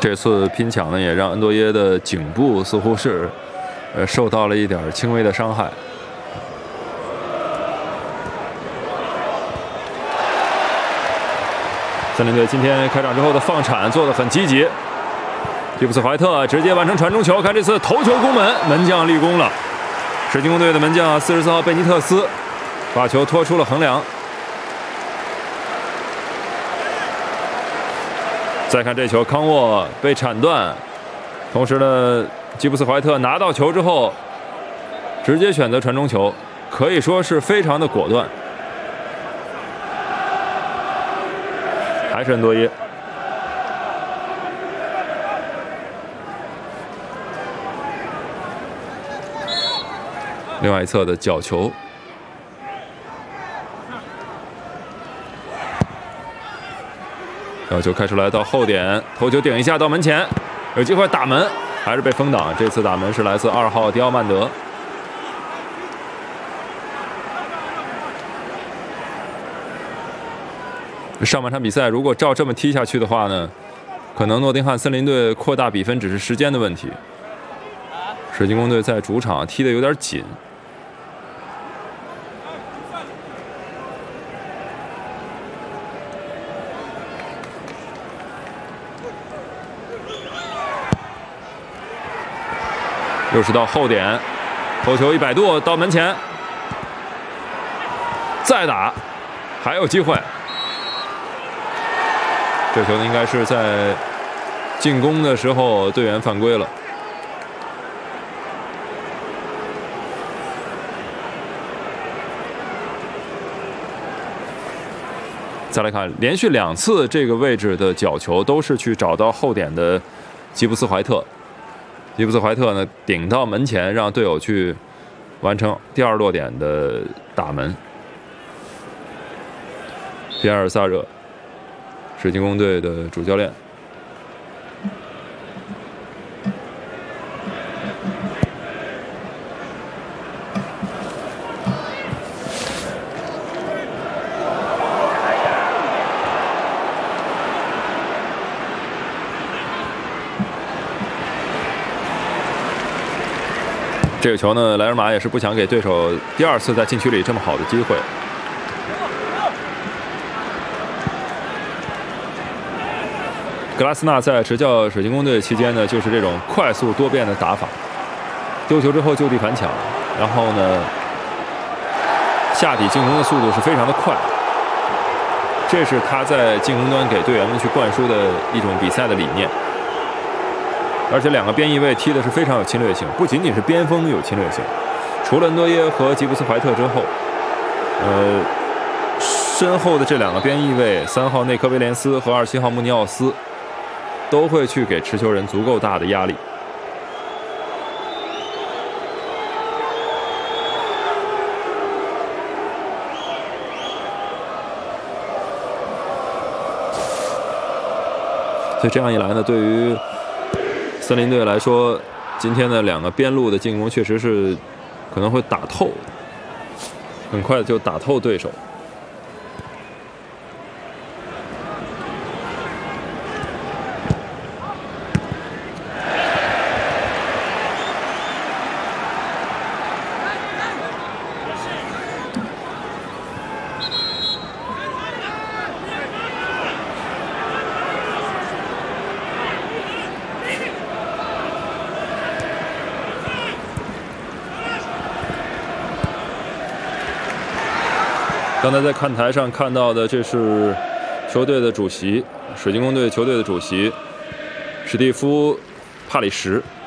这次拼抢呢，也让恩多耶的颈部似乎是受到了一点轻微的伤害。森林队今天开场之后的放铲做得很积极，吉布斯怀特直接完成传中球，看这次头球攻门，门将立功了。水晶宫队的门将44号贝尼特斯把球拖出了横梁。再看这球，康沃被铲断，同时呢，吉布斯怀特拿到球之后，直接选择传中球，可以说是非常的果断。还是恩多耶。另外一侧的角球，角球开出来到后点，头球顶一下到门前，有机会打门，还是被封挡。这次打门是来自2号迪奥曼德。上半场比赛如果照这么踢下去的话呢，可能诺丁汉森林队扩大比分只是时间的问题。水晶宫队在主场踢得有点紧。又是到后点，头球100度到门前，再打，还有机会。这球呢，应该是在进攻的时候队员犯规了。再来看，连续2次这个位置的角球都是去找到后点的吉布斯怀特。吉布斯怀特呢，顶到门前，让队友去完成第2落点的打门。皮埃尔·萨热，水晶宫队的主教练。这个球呢，莱尔马也是不想给对手第2次在禁区里这么好的机会。格拉斯纳在执教水晶宫队期间呢，就是这种快速多变的打法，丢球之后就地反抢，然后呢，下底进攻的速度是非常的快，这是他在进攻端给队员们去灌输的一种比赛的理念。而且2个边翼位踢的是非常有侵略性，不仅仅是边锋有侵略性，除了恩多耶和吉布斯怀特之后，身后的这2个边翼位，3号内科威廉斯和27号穆尼奥斯，都会去给持球人足够大的压力。所以这样一来呢，对于森林队来说，今天的2个边路的进攻确实是可能会打透，很快就打透对手。刚才在看台上看到的，这是球队的主席，水晶宫队球队的主席史蒂夫·帕里什。